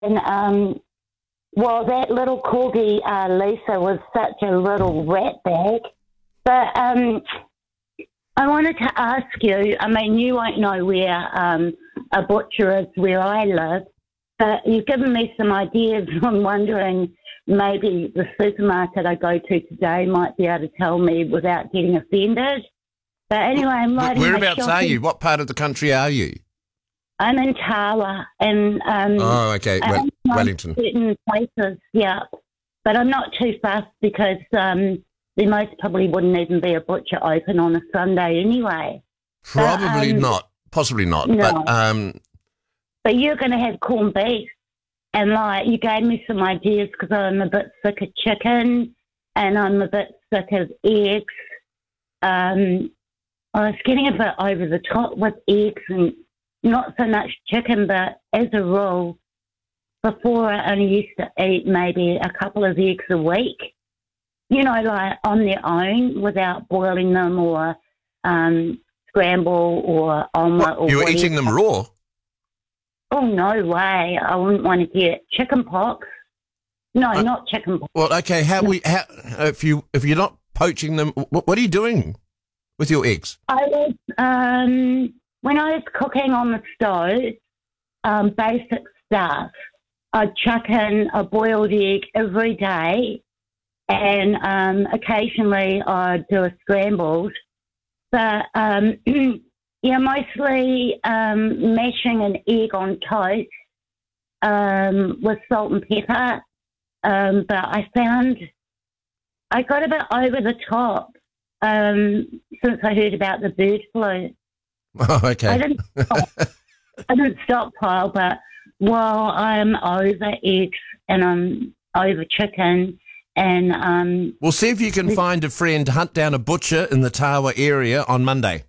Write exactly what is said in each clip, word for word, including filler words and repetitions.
And, um, well, that little corgi, uh, Lisa, was such a little rat bag. But um, I wanted to ask you, I mean, you won't know where um, a butcher is where I live, but you've given me some ideas. I'm wondering maybe the supermarket I go to today might be able to tell me without getting offended. But anyway, I'm riding Whereabouts my are shopping. you? What part of the country are you? I'm in Tawa, and um, Oh, okay, well, Wellington. Certain places, yeah. But I'm not too fast because um, there most probably wouldn't even be a butcher open on a Sunday anyway. Probably but, um, not. Possibly not. No. But um, but you're going to have corned beef, and like you gave me some ideas because I'm a bit sick of chicken, and I'm a bit sick of eggs. Um, I was getting a bit over the top with eggs and not so much chicken, but as a rule, before I only used to eat maybe a couple of eggs a week, you know, like on their own without boiling them or um, scramble or omelette or you were whatever. eating them raw? Oh, no way. I wouldn't want to get chicken pox. No, Uh, not chicken pox. Well, okay, how we how if you if you're not poaching them, what, what are you doing with your eggs? I was, um, when I was cooking on the stove, um, basic stuff, I'd chuck in a boiled egg every day, and um, occasionally I'd do a scrambled. But, um, yeah, mostly um, mashing an egg on toast um, with salt and pepper. Um, but I found I got a bit over the top um, since I heard about the bird flu. Oh, okay. I didn't stop, I didn't stockpile, but while I'm over eggs and I'm over chicken and um, Well, see if you can find a friend, hunt down a butcher in the Tawa area on Monday.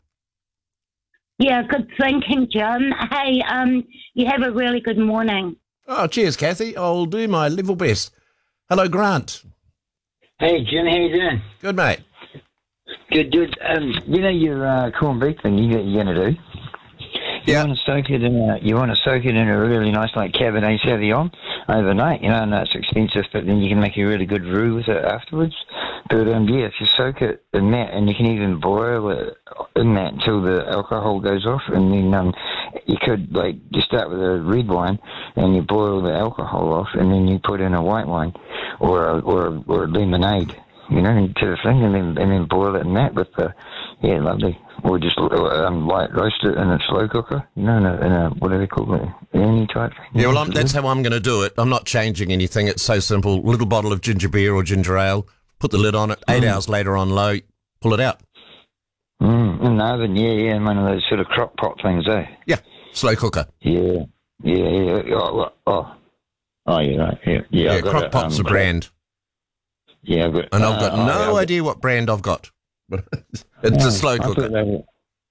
yeah, good thinking, Jim. Hey, um, you have a really good morning. Oh, cheers, Kathy. I'll do my level best. Hello, Grant. Hey, Jim, how you doing? Good, mate. Good, good. Um, you know your uh, corned beef thing you, you're going to do? You Yeah. want to soak it in a, you want to soak it in a really nice like Cabernet Sauvignon overnight, you know, and that's expensive, but then you can make a really good roux with it afterwards. But um, yeah, if you soak it in that, and you can even boil it in that until the alcohol goes off, and then um, you could like you start with a red wine, and you boil the alcohol off, and then you put in a white wine or a, or a, or a lemonade, you know, into the thing, and then and then boil it in that with the yeah, lovely. Or just um, light roast it in a slow cooker, you know, in a, in a whatever they call it, any type thing. Yeah, well, I'm, that's how I'm going to do it. I'm not changing anything. It's so simple. Little bottle of ginger beer or ginger ale, put the lid on it, eight mm. hours later on low, pull it out. Mm, in the oven, yeah, yeah, in one of those sort of crock pot things, eh? Yeah, slow cooker. Yeah, yeah, yeah. Oh, oh, oh yeah, right, yeah. Yeah, yeah crock pot's um, a brand. Yeah, but, and I've got uh, no oh, yeah, idea what brand I've got. It's oh, a slow cooker. Were,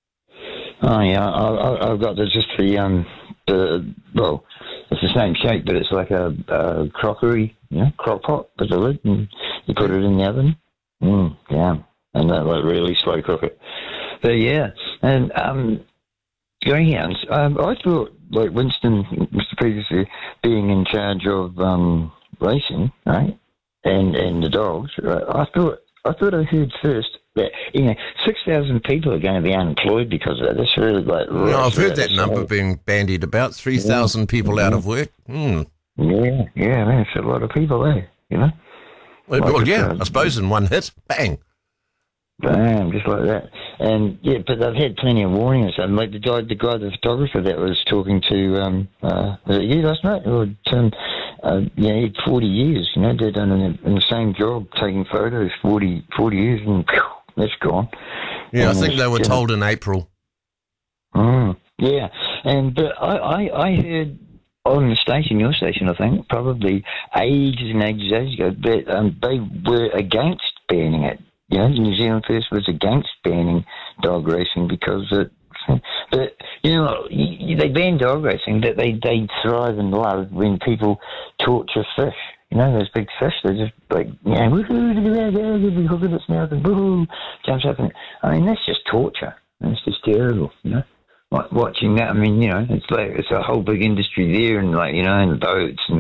oh yeah, I, I, I've got the, just the um the well, it's the same shape, but it's like a, a crockery, you know, crock pot with the lid, and you put it in the oven. Mm, yeah, and that like really slow cook it. But yeah, and um, greyhounds. Um, I thought like Winston, Mister Previously, being in charge of um racing, right, and and the dogs. Right, I thought I thought I heard first that, you know, six thousand people are going to be unemployed because of that. That's really like... No, I've heard that number being bandied about, three thousand yeah. people yeah. out of work. Mm. Yeah, yeah, man, it's a lot of people there, you know? Well, like well yeah, uh, I suppose in one hit, bang. Bam, just like that. And, yeah, but they've had plenty of warnings. And like the guy, the guy, the photographer that was talking to, um, uh, was it you last night? Or, um, uh, yeah, he had forty years, you know, they've done in, in the same job, taking photos, forty, forty years, and phew, that's gone. Yeah, and I think they were told in April. Mm, yeah, and but I, I, I heard on the station, your station, I think, probably ages and ages, ages ago, that um, they were against banning it. You know, New Zealand First was against banning dog racing because it. But you know, they ban dog racing, but they they thrive and love when people torture fish. You know, those big fish, they're just like, you know, woohoo, look at its mouth and woohoo, jumps up and, I mean, that's just torture. That's just terrible, you know. wa- watching that. I mean, you know, it's like it's a whole big industry there, and like you know, and boats and